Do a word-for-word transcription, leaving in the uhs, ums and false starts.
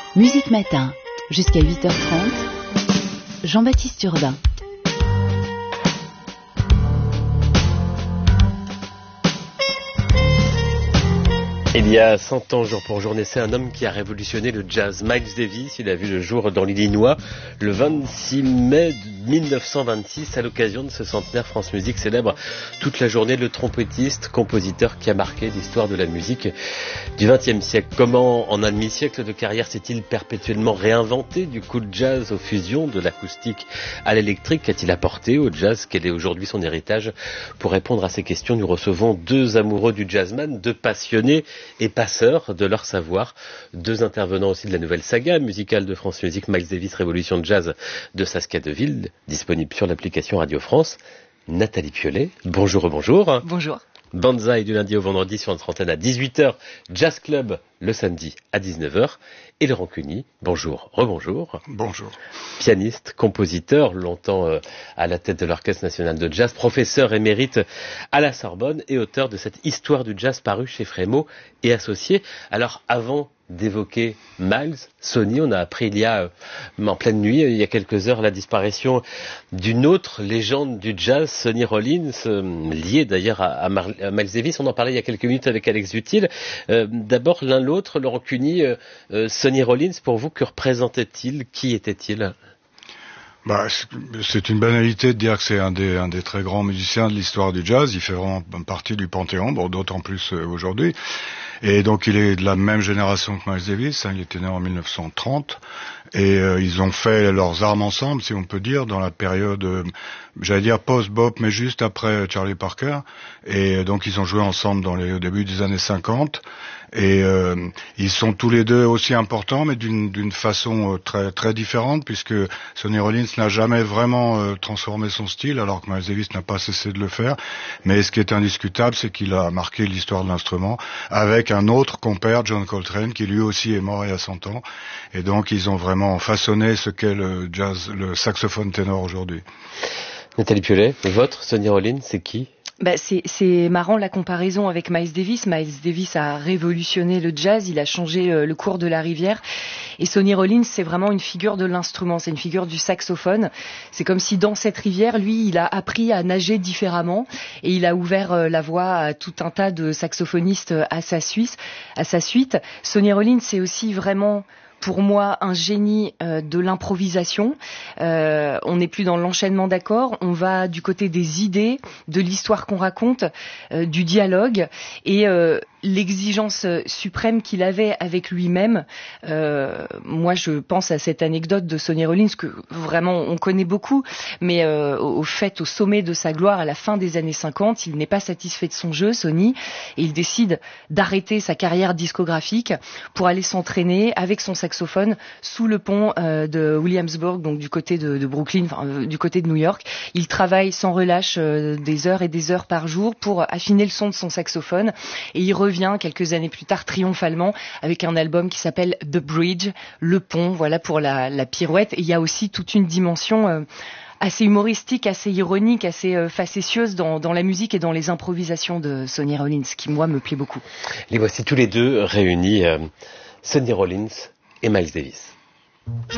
Musique Matin, jusqu'à huit heures trente, Jean-Baptiste Urbain. Il y a cent ans, jour pour jour, naissait un homme qui a révolutionné le jazz. Miles Davis, il a vu le jour dans l'Illinois le vingt-six mai mille neuf cent vingt-six. À l'occasion de ce centenaire, France Musique célèbre toute la journée le trompettiste, compositeur qui a marqué l'histoire de la musique du vingtième siècle. Comment, en un demi-siècle de carrière, s'est-il perpétuellement réinventé du cool jazz aux fusions, de l'acoustique à l'électrique? Qu'a-t-il apporté au jazz? Quel est aujourd'hui son héritage? Pour répondre à ces questions, nous recevons deux amoureux du jazzman, deux passionnés et passeurs de leur savoir, deux intervenants aussi de la nouvelle saga musicale de France Musique, Miles Davis, Révolution de Jazz de Saskia Deville, disponible sur l'application Radio France. Nathalie Piolet, bonjour, bonjour. Bonjour. Banzai du lundi au vendredi sur notre antenne à dix-huit heures, Jazz Club le samedi à dix-neuf heures, et Laurent Cuny, bonjour, rebonjour. Bonjour. Pianiste, compositeur, longtemps euh, à la tête de l'Orchestre National de Jazz, professeur émérite à la Sorbonne et auteur de cette histoire du jazz parue chez Frémaux et Associés. Alors avant d'évoquer Miles, Sonny, on a appris il y a, euh, en pleine nuit, il y a quelques heures, la disparition d'une autre légende du jazz, Sonny Rollins, euh, liée d'ailleurs à, à, Mar- à Miles Davis. On en parlait il y a quelques minutes avec Alex Dutil. Euh, d'abord, l'un l'autre, Laurent Cuny, euh, euh, Sonny Rollins, pour vous, que représentait-il? Qui était-il? Bah, c'est une banalité de dire que c'est un des, un des très grands musiciens de l'histoire du jazz. Il fait vraiment partie du panthéon, bon, d'autant plus euh, aujourd'hui. Et donc il est de la même génération que Miles Davis, hein, il était né en mille neuf cent trente, et euh, ils ont fait leurs armes ensemble, si on peut dire, dans la période, euh, j'allais dire post-bop, mais juste après Charlie Parker, et euh, donc ils ont joué ensemble dans les, au début des années cinquante, et euh, ils sont tous les deux aussi importants, mais d'une, d'une façon euh, très, très différente, puisque Sonny Rollins n'a jamais vraiment euh, transformé son style, alors que Miles Davis n'a pas cessé de le faire, mais ce qui est indiscutable, c'est qu'il a marqué l'histoire de l'instrument, avec un autre compère, John Coltrane, qui lui aussi est mort il y a cent ans, et donc ils ont vraiment façonné ce qu'est le jazz, le saxophone ténor aujourd'hui. Nathalie Piolet, votre Sonny Rollins, c'est qui? Bah, c'est, c'est marrant la comparaison avec Miles Davis. Miles Davis a révolutionné le jazz, il a changé euh, le cours de la rivière. Et Sonny Rollins, c'est vraiment une figure de l'instrument, c'est une figure du saxophone. C'est comme si dans cette rivière, lui, il a appris à nager différemment et il a ouvert euh, la voie à tout un tas de saxophonistes à sa, Suisse, à sa suite. Sonny Rollins, c'est aussi vraiment, pour moi, un génie euh, de l'improvisation. Euh, on n'est plus dans l'enchaînement d'accords, on va du côté des idées, de l'histoire qu'on raconte, euh, du dialogue et euh, l'exigence suprême qu'il avait avec lui-même. Euh, moi, je pense à cette anecdote de Sonny Rollins que vraiment on connaît beaucoup, mais euh, au fait, au sommet de sa gloire, à la fin des années cinquante, il n'est pas satisfait de son jeu, Sonny, et il décide d'arrêter sa carrière discographique pour aller s'entraîner avec son saxophone sous le pont euh, de Williamsburg, donc du côté de, de Brooklyn, enfin, euh, du côté de New York. Il travaille sans relâche euh, des heures et des heures par jour pour affiner le son de son saxophone, et il revient quelques années plus tard triomphalement avec un album qui s'appelle The Bridge, le pont, voilà pour la, la pirouette. Et il y a aussi toute une dimension euh, assez humoristique, assez ironique, assez euh, facétieuse dans, dans la musique et dans les improvisations de Sonny Rollins, qui moi me plaît beaucoup. Les voici tous les deux réunis, euh, Sonny Rollins et Miles Davis.